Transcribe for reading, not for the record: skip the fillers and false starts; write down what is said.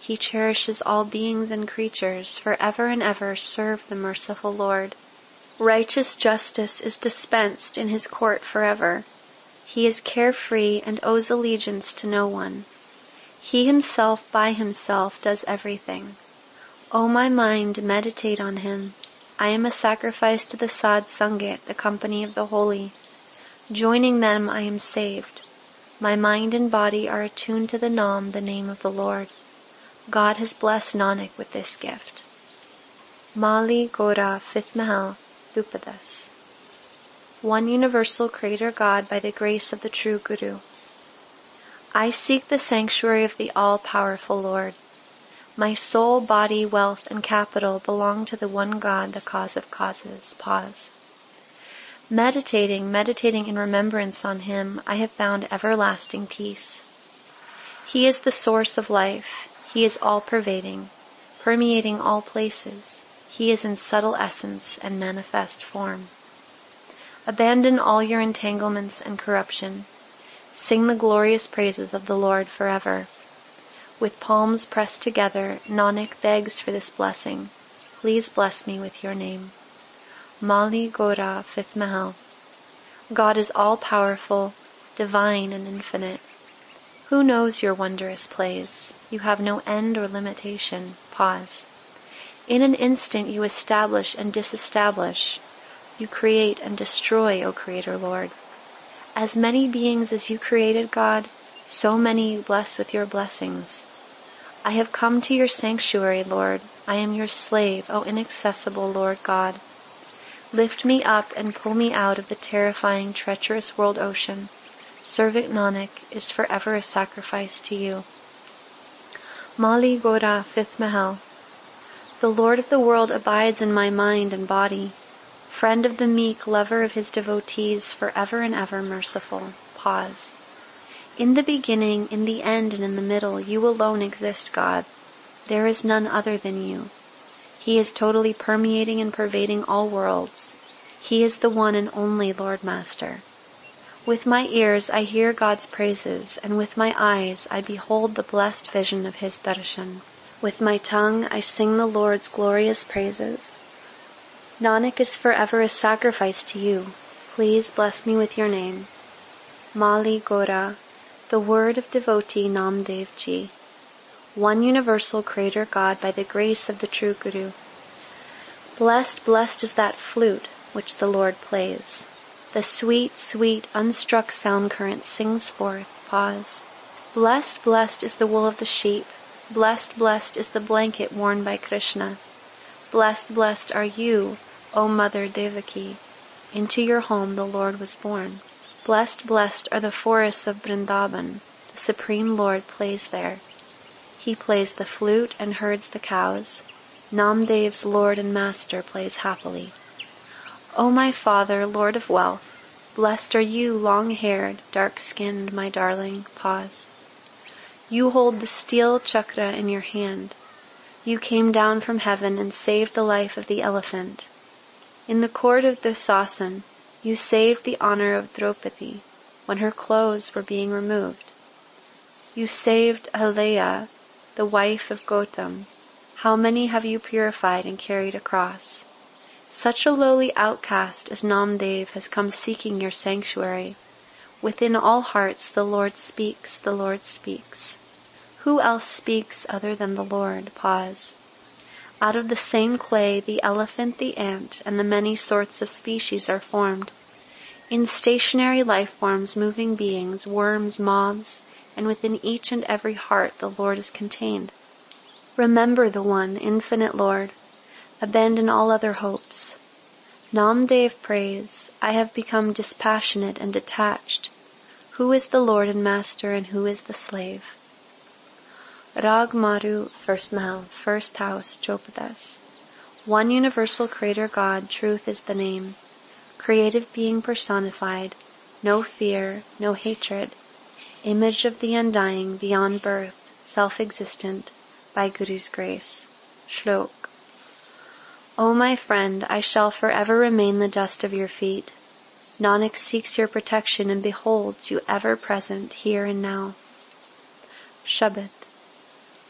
He cherishes all beings and creatures. Forever and ever serve the merciful Lord. Righteous justice is dispensed in his court forever. He is carefree and owes allegiance to no one. He himself by himself does everything. O my mind, meditate on him. I am a sacrifice to the Sad Sangat, the company of the holy. Joining them I am saved. My mind and body are attuned to the Nam, the name of the Lord. God has blessed Nanak with this gift. Mali Gora, 5th Mahal, Dhupadas. One universal Creator God by the grace of the true Guru. I seek the sanctuary of the all-powerful Lord. My soul, body, wealth, and capital belong to the one God, the cause of causes. Pause. Meditating in remembrance on him, I have found everlasting peace. He is the source of life. He is all-pervading, permeating all places. He is in subtle essence and manifest form. Abandon all your entanglements and corruption. Sing the glorious praises of the Lord forever. With palms pressed together, Nanak begs for this blessing. Please bless me with your name. Mali Gora, 5th Mahal. God is all-powerful, divine and infinite. Who knows your wondrous plays? You have no end or limitation. Pause. In an instant you establish and disestablish. You create and destroy, O Creator Lord. As many beings as you created, God, so many you bless with your blessings. I have come to your sanctuary, Lord. I am your slave, O inaccessible Lord God. Lift me up and pull me out of the terrifying, treacherous world ocean. Servant Nanak is forever a sacrifice to you. Mali Gora, 5th Mahal. The Lord of the world abides in my mind and body. Friend of the meek, lover of his devotees, forever and ever merciful. Pause. In the beginning, in the end, and in the middle, you alone exist, God. There is none other than you. He is totally permeating and pervading all worlds. He is the one and only Lord Master. With my ears I hear God's praises, and with my eyes I behold the blessed vision of his darshan. With my tongue I sing the Lord's glorious praises. Nanak is forever a sacrifice to you. Please bless me with your name. Mali Gora, the word of devotee Namdev Ji. One universal Creator God by the grace of the true Guru. Blessed, blessed is that flute which the Lord plays. The sweet, sweet, unstruck sound current sings forth. Pause. Blessed, blessed is the wool of the sheep. Blessed, blessed is the blanket worn by Krishna. Blessed, blessed are you, O Mother Devaki. Into your home the Lord was born. Blessed, blessed are the forests of Vrindavan. The Supreme Lord plays there. He plays the flute and herds the cows. Namdev's Lord and Master plays happily. O my Father, Lord of wealth, blessed are you, long-haired, dark-skinned, my darling. Pause. You hold the steel chakra in your hand. You came down from heaven and saved the life of the elephant. In the court of Dusasan, you saved the honor of Draupadi when her clothes were being removed. You saved Ahalya, the wife of Gautam. How many have you purified and carried across? Such a lowly outcast as Namdev has come seeking your sanctuary. Within all hearts the Lord speaks, the Lord speaks. Who else speaks other than the Lord? Pause. Out of the same clay the elephant, the ant, and the many sorts of species are formed. In stationary life forms, moving beings, worms, moths, and within each and every heart the Lord is contained. Remember the one, infinite Lord. Abandon all other hopes. Namdev prays, I have become dispassionate and detached. Who is the Lord and Master, and who is the slave? Rag Maru, 1st Mahal, 1st House, Chopadas. One universal Creator God, truth is the name. Creative being personified, no fear, no hatred. Image of the undying, beyond birth, self-existent, by Guru's grace. Shlok. O my friend, I shall forever remain the dust of your feet. Nanak seeks your protection and beholds you ever present here and now. Shabad.